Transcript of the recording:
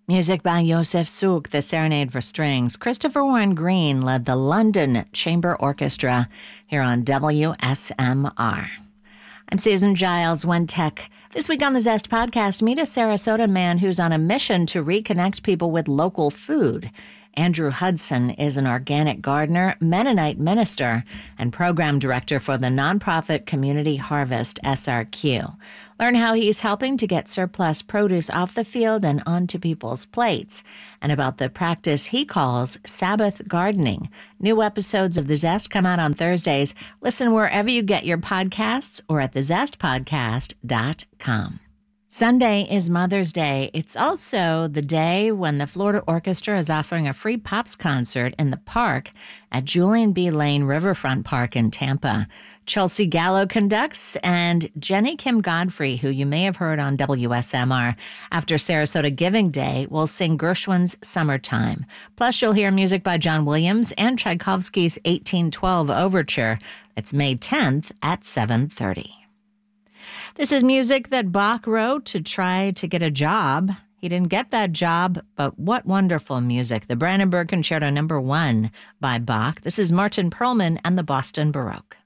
Music by Josef Suk, the Serenade for Strings. Christopher Warren Green led the London Chamber Orchestra here on WSMR. I'm Susan Giles, One Tech. This week on the Zest podcast, meet a Sarasota man who's on a mission to reconnect people with local food. Andrew Hudson is an organic gardener, Mennonite minister, and program director for the nonprofit Community Harvest, SRQ. Learn how he's helping to get surplus produce off the field and onto people's plates, and about the practice he calls Sabbath gardening. New episodes of The Zest come out on Thursdays. Listen wherever you get your podcasts or at thezestpodcast.com. Sunday is Mother's Day. It's also the day when the Florida Orchestra is offering a free Pops concert in the park at Julian B. Lane Riverfront Park in Tampa. Chelsea Gallo conducts, and Jenny Kim Godfrey, who you may have heard on WSMR after Sarasota Giving Day, will sing Gershwin's Summertime. Plus, you'll hear music by John Williams and Tchaikovsky's 1812 Overture. It's May 10th at 7:30. This is music that Bach wrote to try to get a job. He didn't get that job, but what wonderful music. The Brandenburg Concerto No. 1 by Bach. This is Martin Perlman and the Boston Baroque.